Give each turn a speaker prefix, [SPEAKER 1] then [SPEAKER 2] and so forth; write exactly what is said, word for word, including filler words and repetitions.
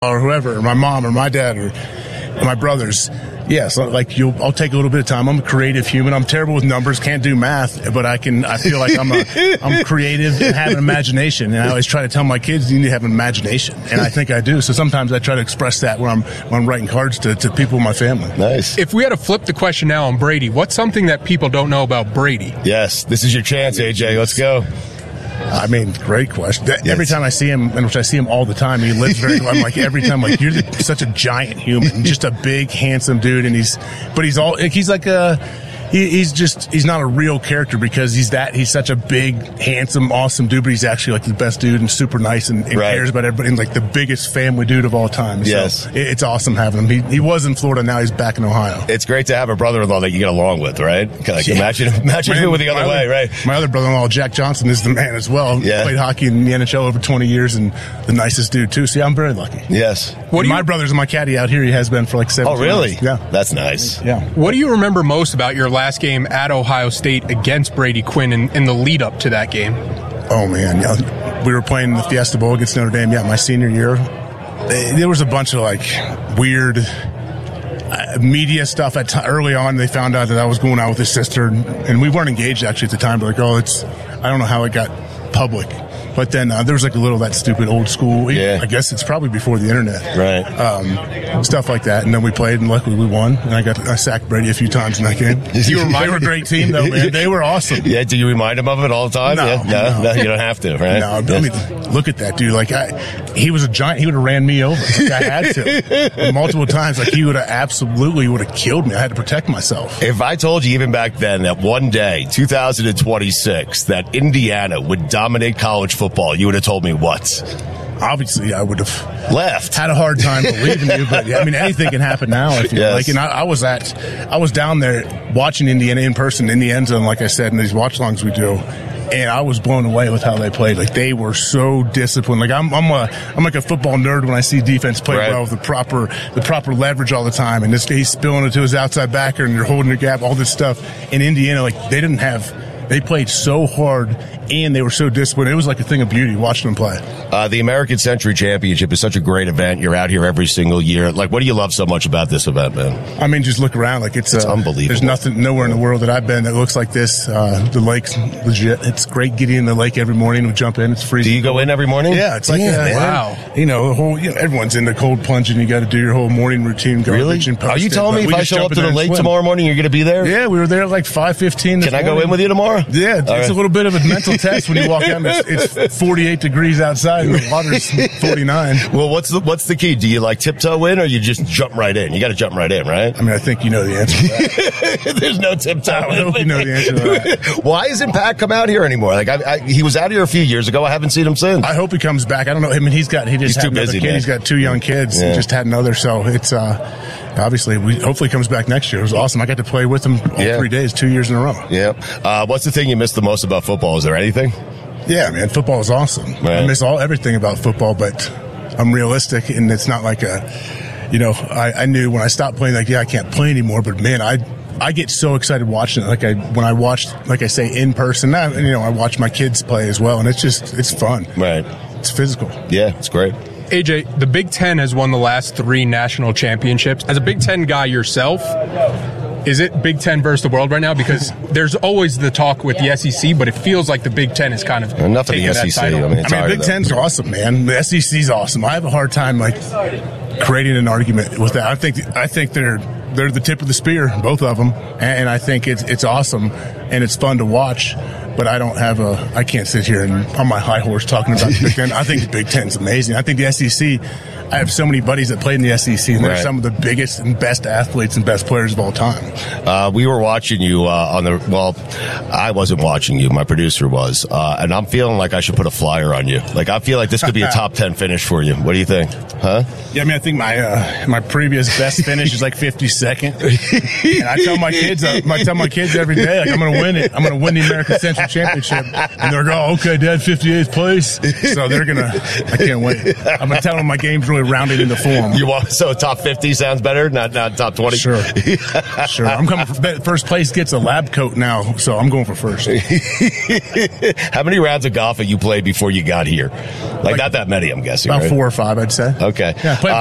[SPEAKER 1] or whoever, or my mom or my dad or my brothers. Yeah, so like you'll, I'll take a little bit of time. I'm a creative human. I'm terrible with numbers, can't do math, but I can. I feel like I'm a, I'm creative and have an imagination. And I always try to tell my kids you need to have an imagination, and I think I do. So sometimes I try to express that when I'm when I'm writing cards to, to people in my family.
[SPEAKER 2] Nice.
[SPEAKER 3] If we had to flip the question now on Brady, what's something that people don't know about Brady?
[SPEAKER 2] Yes, this is your chance, A J. Let's go.
[SPEAKER 1] I mean, great question. Yes. Every time I see him, and which I see him all the time, he lives very. I'm like every time, like you're such a giant human, just a big, handsome dude, and he's, but he's all, he's like a. He, he's just, he's not a real character because he's that, he's such a big, handsome, awesome dude, but he's actually like the best dude and super nice and, and right. cares about everybody and like the biggest family dude of all time.
[SPEAKER 2] Yes.
[SPEAKER 1] So it, it's awesome having him. He, he was in Florida, now he's back in Ohio.
[SPEAKER 2] It's great to have a brother-in-law that you get along with, right? Like yeah. Imagine, imagine
[SPEAKER 1] man,
[SPEAKER 2] it the other way, right?
[SPEAKER 1] My other brother-in-law, Jack Johnson, is the man as well.
[SPEAKER 2] Yeah.
[SPEAKER 1] Played hockey in the N H L over twenty years and the nicest dude too. So yeah, I'm very lucky.
[SPEAKER 2] Yes.
[SPEAKER 1] What my you, brother's my caddy out here. He has been for like seven
[SPEAKER 2] Oh, really?
[SPEAKER 1] Years. Yeah.
[SPEAKER 2] That's nice.
[SPEAKER 1] Yeah.
[SPEAKER 3] What do you remember most about your last game at Ohio State against Brady Quinn in, in the lead up to that game?
[SPEAKER 1] Oh man, yeah. We were playing the Fiesta Bowl against Notre Dame. Yeah, my senior year. There was a bunch of like weird uh, media stuff at t- early on. They found out that I was going out with his sister, and, and we weren't engaged actually at the time. But like, oh, it's I don't know how it got public. But then uh, there was like a little that stupid old school.
[SPEAKER 2] Yeah.
[SPEAKER 1] I guess it's probably before the internet,
[SPEAKER 2] right?
[SPEAKER 1] Um, stuff like that. And then we played, and luckily we won. And I got I sacked Brady a few times in that game. You were they were a great team, though, man. They were awesome.
[SPEAKER 2] Yeah. Do you remind him of it all the time?
[SPEAKER 1] No,
[SPEAKER 2] yeah? no, no, no, you don't have to, right?
[SPEAKER 1] No, I mean, look at that dude. Like I, he was a giant. He would have ran me over. Like I had to and multiple times. Like he would have absolutely would have killed me. I had to protect myself.
[SPEAKER 2] If I told you even back then that one day, two thousand twenty-six, that Indiana would dominate college football, you would have told me what?
[SPEAKER 1] Obviously, I would have
[SPEAKER 2] left.
[SPEAKER 1] Had a hard time believing you, but yeah, I mean, anything can happen now. If you yes. like, and I, I was at, I was down there watching Indiana in person in the end zone, like I said, in these watch longs we do, and I was blown away with how they played. Like they were so disciplined. Like I'm, I'm a, I'm like a football nerd when I see defense play
[SPEAKER 2] right.
[SPEAKER 1] well with the proper, the proper leverage all the time. And this he's spilling it to his outside backer, and they're holding the gap, all this stuff. In Indiana, like they didn't have. They played so hard, and they were so disciplined. It was like a thing of beauty watching them play.
[SPEAKER 2] Uh, the American Century Championship is such a great event. You're out here every single year. Like, what do you love so much about this event, man?
[SPEAKER 1] I mean, just look around. Like it's,
[SPEAKER 2] it's
[SPEAKER 1] uh,
[SPEAKER 2] unbelievable.
[SPEAKER 1] There's nothing, nowhere in the world that I've been that looks like this. Uh, the lake's legit. It's great getting in the lake every morning. We jump in. It's freezing.
[SPEAKER 2] Do you go in every morning?
[SPEAKER 1] Yeah, it's like
[SPEAKER 2] yeah,
[SPEAKER 1] uh,
[SPEAKER 3] wow.
[SPEAKER 1] You know, the whole you know, everyone's in the cold plunge, and you got to do your whole morning routine.
[SPEAKER 2] Really? Are you telling me if I show up to the lake tomorrow morning, you're going to be there?
[SPEAKER 1] Yeah, we were there at like five fifteen.
[SPEAKER 2] Can I go in with you tomorrow?
[SPEAKER 1] Yeah, it's right. a little bit of a mental test when you walk out. It's, it's forty-eight degrees outside, and the water's forty-nine.
[SPEAKER 2] Well, what's the what's the key? Do you like tiptoe in, or you just jump right in? You got to jump right in, right?
[SPEAKER 1] I mean, I think you know the answer to that.
[SPEAKER 2] There's no tiptoe.
[SPEAKER 1] I hope you know the answer to that.
[SPEAKER 2] Why hasn't Pat come out here anymore? Like, I, I, he was out here a few years ago. I haven't seen him since.
[SPEAKER 1] I hope he comes back. I don't know. I mean, he's got he just
[SPEAKER 2] he's
[SPEAKER 1] had
[SPEAKER 2] too
[SPEAKER 1] another
[SPEAKER 2] busy,
[SPEAKER 1] kid.
[SPEAKER 2] man.
[SPEAKER 1] He's got two young kids.
[SPEAKER 2] Yeah.
[SPEAKER 1] He just had another, so it's uh, obviously we hopefully he comes back next year. It was awesome. I got to play with him all
[SPEAKER 2] yeah.
[SPEAKER 1] three days, two years in a row.
[SPEAKER 2] Yeah. Uh, what's the thing you miss the most about football? Is there anything?
[SPEAKER 1] Yeah, man, football is awesome. Right. I miss all everything about football, but I'm realistic, and it's not like a, you know, I, I knew when I stopped playing, like, yeah, I can't play anymore, but man, I I get so excited watching it. Like I when I watched, like I say, in person. I, you know, I watch my kids play as well, and it's just it's fun.
[SPEAKER 2] Right.
[SPEAKER 1] It's physical.
[SPEAKER 2] Yeah, it's great.
[SPEAKER 3] A J, the Big Ten has won the last three national championships. As a Big Ten guy yourself, is it Big Ten versus the world right now? Because there's always the talk with the S E C, but it feels like the Big Ten is kind of
[SPEAKER 2] enough of the S E C.
[SPEAKER 3] I
[SPEAKER 2] mean,
[SPEAKER 3] it's
[SPEAKER 1] I mean Big Ten's awesome, man. The S E C's awesome. I have a hard time like creating an argument with that. I think I think they're they're the tip of the spear, both of them, and I think it's it's awesome and it's fun to watch. But I don't have a. I can't sit here and on my high horse talking about the Big Ten. I think the Big Ten's amazing. I think the S E C. I have so many buddies that played in the S E C, and they're
[SPEAKER 2] right.
[SPEAKER 1] some of the biggest and best athletes and best players of all time.
[SPEAKER 2] Uh, we were watching you uh, on the. Well, I wasn't watching you. My producer was, uh, and I'm feeling like I should put a flyer on you. Like I feel like this could be a top ten finish for you. What do you think? Huh?
[SPEAKER 1] Yeah, I mean, I think my uh, my previous best finish is like fifty-second. And I tell my kids, uh, I tell my kids every day, like I'm going to win it. I'm going to win the American Central championship. And they're going, okay, Dad, fifty-eighth place. So they're going to, I can't wait. I'm going to tell them my game's really rounded into form.
[SPEAKER 2] You want, so top fifty sounds better, not not top twenty?
[SPEAKER 1] Sure. Sure. I'm coming for first place gets a lab coat now, so I'm going for first.
[SPEAKER 2] How many rounds of golf have you played before you got here? Like, like not that many, I'm guessing.
[SPEAKER 1] About
[SPEAKER 2] right?
[SPEAKER 1] four or five, I'd say.
[SPEAKER 2] Okay.
[SPEAKER 1] Yeah, play